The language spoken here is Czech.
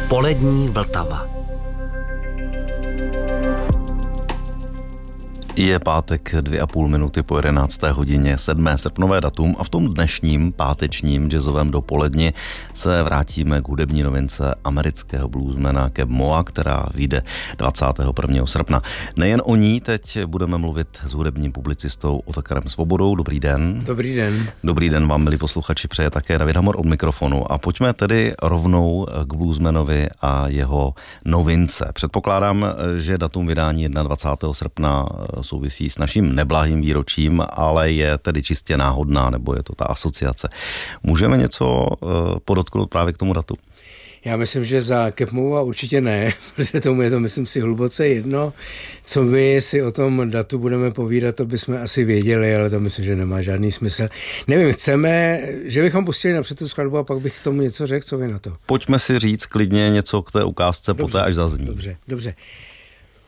Polední Vltava. Je pátek 2,5 minuty po 11. hodině, 7. srpnové datum a v tom dnešním pátečním jazzovém dopoledni se vrátíme k hudební novince amerického bluesmana Keb Moa, která vyjde 21. srpna. Nejen o ní teď budeme mluvit s hudebním publicistou Otakarem Svobodou. Dobrý den. Dobrý den. Dobrý den vám, milí posluchači, přeje také David Hamor od mikrofonu. A pojďme tedy rovnou k bluesmanovi a jeho novince. Předpokládám, že datum vydání 21. srpna souvisí s naším neblahým výročím, ale je tedy čistě náhodná, nebo je to ta asociace. Můžeme něco podotknout právě k tomu datu? Já myslím, že za Keb Moa určitě ne, protože tomu je to, myslím si, hluboce jedno. Co my si o tom datu budeme povídat, to bychom asi věděli, ale to myslím, že nemá žádný smysl. Nevím, chceme, že bychom pustili napřed tu skladbu a pak bych k tomu něco řekl, co vy na to? Pojďme si říct klidně něco k té ukázce, poté až zazní. Dobře.